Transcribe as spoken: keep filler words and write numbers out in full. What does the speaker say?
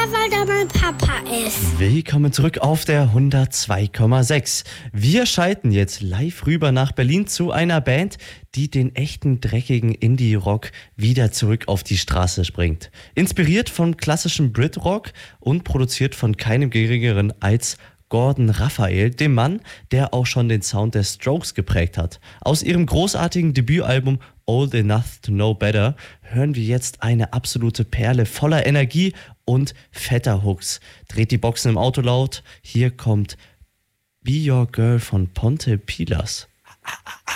weil da mein Papa ist. Willkommen zurück auf der hundertzwei Komma sechs. Wir schalten jetzt live rüber nach Berlin zu einer Band, die den echten dreckigen Indie-Rock wieder zurück auf die Straße bringt. Inspiriert von klassischem Brit-Rock und produziert von keinem geringeren als Gordon Raphael, dem Mann, der auch schon den Sound der Strokes geprägt hat. Aus ihrem großartigen Debütalbum Old Enough to Know Better hören wir jetzt eine absolute Perle voller Energie und fetter Hooks. Dreht die Boxen im Auto laut. Hier kommt Be Your Girl von Ponte Pilas.